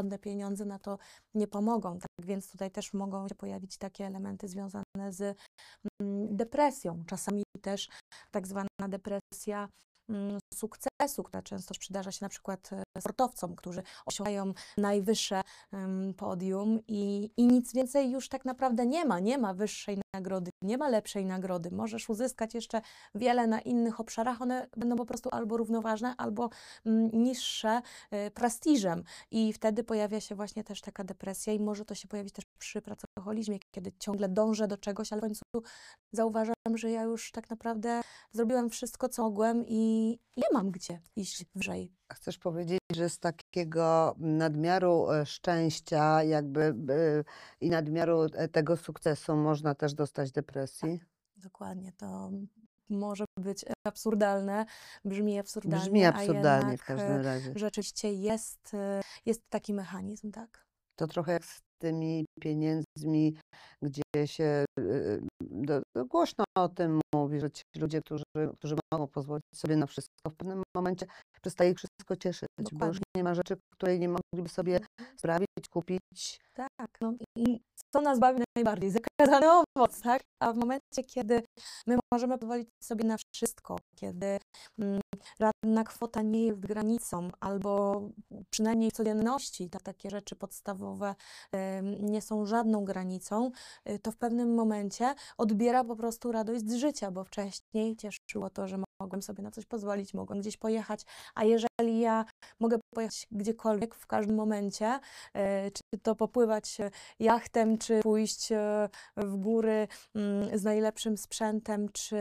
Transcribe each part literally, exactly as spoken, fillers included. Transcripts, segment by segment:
żadne pieniądze na to nie pomogą. Tak więc tutaj też mogą się pojawić takie elementy związane z mm, depresją. Czasami też tak zwana depresja mm, sukcesu, która często przydarza się na przykład e, sportowcom, którzy osiągają najwyższe em, podium i, i nic więcej już tak naprawdę nie ma. Nie ma wyższej nagrody, nie ma lepszej nagrody. Możesz uzyskać jeszcze wiele na innych obszarach, one będą po prostu albo równoważne, albo mm, niższe y, prestiżem. I wtedy pojawia się właśnie też taka depresja i może to się pojawić też przy pracoholizmie, kiedy ciągle dążę do czegoś, ale w końcu zauważam, że ja już tak naprawdę zrobiłam wszystko, co mogłem i nie mam gdzie iść wyżej. Chcesz powiedzieć, że z takiego nadmiaru e, szczęścia jakby e, i nadmiaru e, tego sukcesu można też dostać depresji? Dokładnie, to może być absurdalne, brzmi absurdalnie, Brzmi a absurdalnie w jednak każdym e, razie. rzeczywiście jest, e, jest taki mechanizm, tak? To trochę jak z tymi pieniędzmi, gdzie się y, do, do głośno o tym mówi, że ci ludzie, którzy, którzy mogą pozwolić sobie na wszystko, w pewnym momencie przestaje ich wszystko cieszyć, bo już Dokładnie. nie ma rzeczy, której nie mogliby sobie sprawić, kupić. Tak, no i co nas bawi najbardziej? Zakazany owoc, tak? A w momencie, kiedy my możemy pozwolić sobie na wszystko, kiedy mm, żadna kwota nie jest granicą, albo przynajmniej w codzienności tak, takie rzeczy podstawowe em, nie są żadną granicą, y, to w pewnym momencie odbiera po prostu radość z życia, bo wcześniej cieszyło to, że mogłem sobie na coś pozwolić, mogłem gdzieś pojechać, a jeżeli ja mogę pojechać gdziekolwiek, w każdym momencie, e, czy to popływać e, jachtem, czy pójść e, w góry mm, z najlepszym sprzętem, czy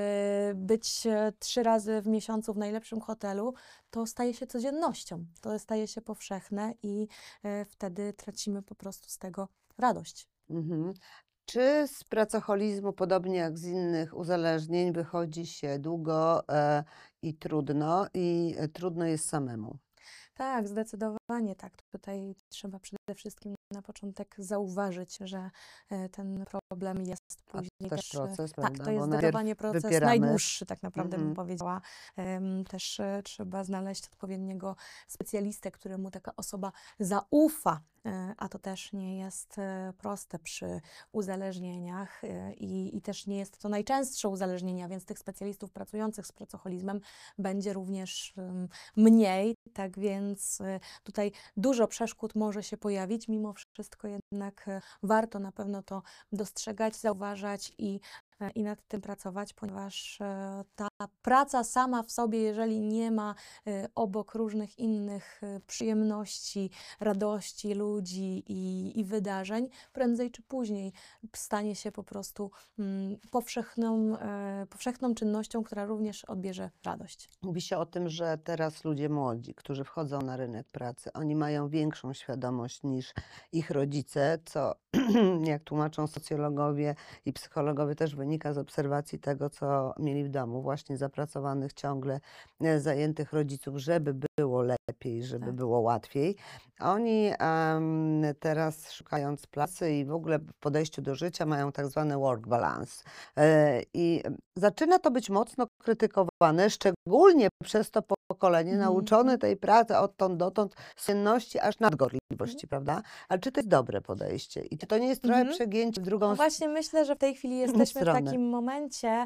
być e, trzy razy w miesiącu w najlepszym hotelu, to staje się codziennością, to staje się powszechne i e, wtedy tracimy po prostu z tego radość. Mhm. Czy z pracoholizmu, podobnie jak z innych uzależnień, wychodzi się długo e, i trudno, i e, trudno jest samemu? Tak, zdecydowanie tak. Tutaj trzeba przede wszystkim na początek zauważyć, że e, ten problem jest A później to też też. e, proces, Tak, prawda? to jest Bo najpierw zdecydowanie proces wypieramy. najdłuższy, tak naprawdę bym Mhm. powiedziała. Em, Też e, trzeba znaleźć odpowiedniego specjalistę, któremu taka osoba zaufa, e, a to też nie jest e, proste przy uzależnieniach e, i, i też nie jest to najczęstsze uzależnienia, więc tych specjalistów pracujących z pracoholizmem będzie również em, mniej, tak więc e, tutaj dużo przeszkód może się pojawić, mimo wszystko jednak e, warto na pewno to dostrzegać, zauważać i, e, i nad tym pracować, ponieważ e, ta praca sama w sobie, jeżeli nie ma e, obok różnych innych e, przyjemności, radości ludzi i, i wydarzeń, prędzej czy później stanie się po prostu mm, powszechną, e, powszechną czynnością, która również odbierze radość. Mówi się o tym, że teraz ludzie młodzi, którzy wchodzą na rynek pracy, oni mają większą świadomość niż ich rodzice, co jak tłumaczą socjologowie i psychologowie też wynika z obserwacji tego, co mieli w domu, właśnie zapracowanych ciągle, e, zajętych rodziców, żeby było lepiej, żeby Tak. było łatwiej. Oni em, teraz szukając pracy i w ogóle w podejściu do życia mają tak zwany work balance. E, I zaczyna to być mocno krytykowane, szczególnie przez to pokolenie Mhm. nauczone tej pracy odtąd dotąd, z codzienności aż nadgorliwości, Mhm. prawda? Ale czy to jest dobre podejście? I czy to nie jest trochę Mhm. przegięcie w drugą No właśnie myślę, że w tej chwili jesteśmy w stronę? takim momencie,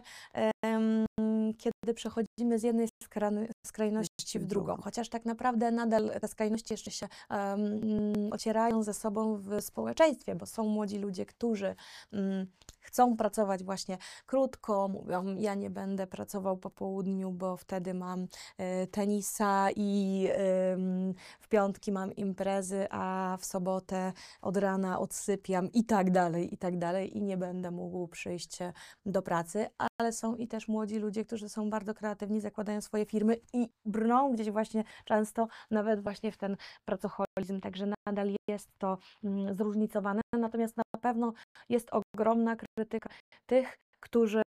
em, kiedy przechodzimy z jednej skrany- skrajności w W drugą, drugą. chociaż tak naprawdę nadal te skrajności jeszcze się em, ocierają ze sobą w społeczeństwie, bo są młodzi ludzie, którzy mm, chcą pracować właśnie krótko, mówią, ja nie będę pracował po południu, bo wtedy mam e, tenisa i em, w piątki mam imprezy, a w sobotę od rana odsypiam i tak dalej, i tak dalej i nie będę mógł przyjść e, do pracy, ale są i też młodzi ludzie, którzy są bardzo kreatywni, zakładają swoje firmy i brną gdzieś właśnie często nawet właśnie w ten pracoholizm, także nadal jest to mm, zróżnicowane, natomiast na pewno jest ogromna krytyka tych, którzy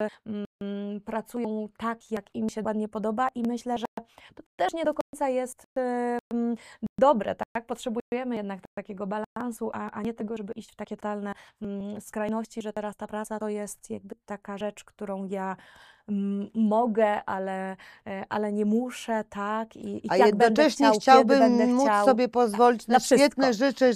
mm, pracują tak, jak im się ładnie podoba i myślę, że to też nie do końca jest em, dobre, tak? Potrzebujemy jednak takiego balansu, a, a nie tego, żeby iść w takie totalne mm, skrajności, że teraz ta praca to jest jakby taka rzecz, którą ja mm, mogę, ale, e, ale nie muszę, tak? I, i A jak będę jednocześnie chciał, kiedy będę chciałbym móc chciał, sobie pozwolić na na wszystko. świetne rzeczy,